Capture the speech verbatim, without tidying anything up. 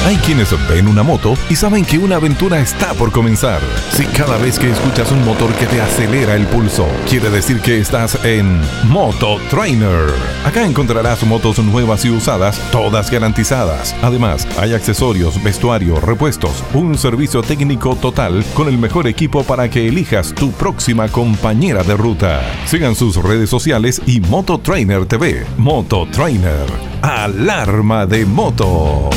Hay quienes ven una moto y saben que una aventura está por comenzar. Si cada vez que escuchas un motor que te acelera el pulso, quiere decir que estás en Moto Trainer. Acá encontrarás motos nuevas y usadas, todas garantizadas. Además, hay accesorios, vestuario, repuestos, un servicio técnico total con el mejor equipo para que elijas tu próxima compañera de ruta. Sigan sus redes sociales y Moto Trainer T V. Moto Trainer. Alarma de moto.